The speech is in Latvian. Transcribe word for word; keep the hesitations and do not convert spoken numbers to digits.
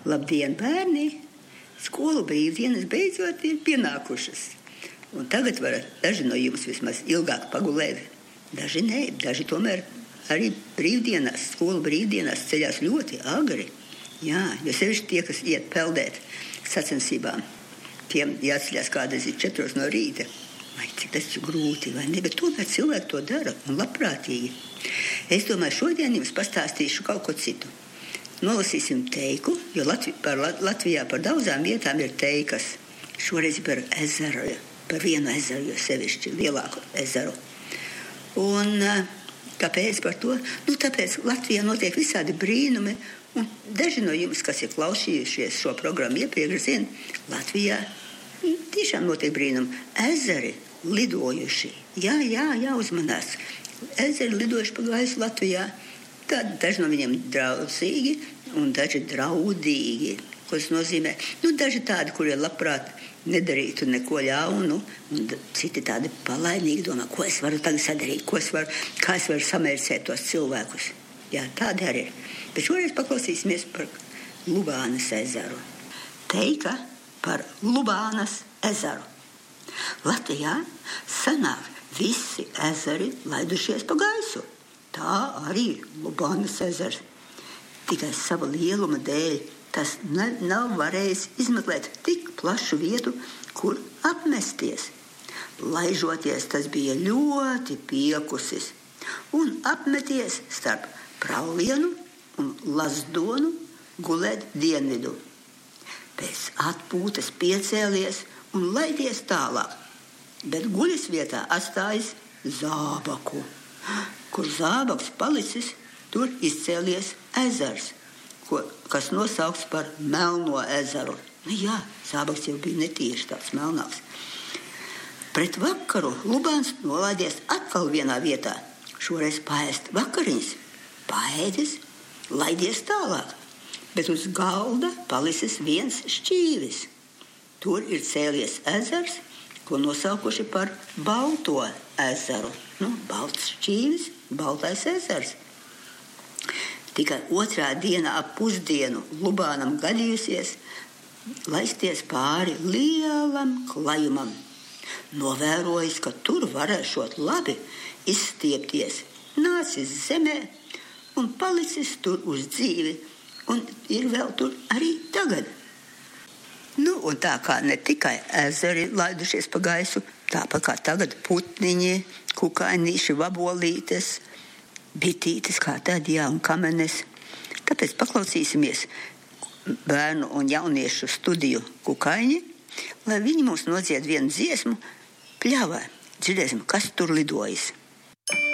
Labdien, bērni! Skolu brīvdienas beidzot ir pienākušas. Un tagad var daži no jums vismaz ilgāk pagulēt. Daži nē, daži tomēr arī brīvdienās, skolu brīvdienās ceļās ļoti agri. Jā, jo sevišķi tie, kas iet peldēt sacensībām, tiem jāceļās kādreiz ir četros no rīta. Vai cik tas ir grūti, vai ne? Bet tomēr cilvēki to dara un labprātīgi. Es domāju, šodien jums pastāstīšu kaut ko citu. Nolasīsim teiku, jo Latvi, par Latvijā par daudzām vietām ir teikas. Šoreiz par ezeru, par vienu ezeru, jo sevišķi lielāku ezeru. Un kāpēc par to? Nu, tāpēc Latvijā notiek visādi brīnumi, un daži no jums, kas ir klausījušies šo programmu iepriekš, zina, Latvijā tiešām notiek brīnumi. Ezeri lidojuši. Jā, jā, jāuzmanās. Ezeri lidojuši pa gaisu Latvijā. Tad daži no viņiem draudzīgi un daži draudīgi. Ko tas nozīmē? Nu, daži tādi, kuriem labprāt nedarītu neko ļaunu, un citi tādi palaimīgi domā, ko es varu tagad sadarīt, ko es varu, kā es varu samērcēt tos cilvēkus. Jā, tādi arī ir. Bet šoreiz paklausīsimies par Lubānas ezeru. Teika par Lubānas ezeru. Latvijā sanāk visi ezeri laidušies pa gaisu. Tā arī Lubānas ezers. Tikai sava lieluma dēļ tas ne, nav varējis izmeklēt tik plašu vietu, kur apmesties. Laižoties, tas bija ļoti piekusis un apmeties starp Praulienu un Lazdonu gulēt dienvidu. Pēc atpūtas piecēlies un laidies tālāk, bet guļas vietā atstājis zābaku. Kur zābaks palicis, tur izcēlies ezers, ko, kas nosaukts par Melno ezeru. Nu jā, zābaks jau bija netieši tāds melnāks. Pret vakaru Lubāns nolaidies atkal vienā vietā, šoreiz paēst vakariņas. Paēdis, laidies tālāk, bet uz galda palicis viens šķīvis. Tur ir cēlies ezers, ko nosaukuši par Balto ezeru. Nu, balts šķīvis, baltais ezers. Tikai otrā dienā ap pusdienu Lubānam gadījusies laisties pāri lielam klajumam. Novērojis, ka tur varēšot labi izstiepties, nācis zemē un palicis tur uz dzīvi, un ir vēl tur arī tagad. Nu, un tā kā ne tikai ezeri laidušies pa gaisu, tāpat kā tagad putniņi, kukainīši, vabolītes, bitītes, kā tad, jā, un kamenes. Tāpēc paklausīsimies bērnu un jauniešu studiju Kukaiņi, lai viņi mums nodzied vienu dziesmu pļavā. Dzirdēsim, kas tur lidojas.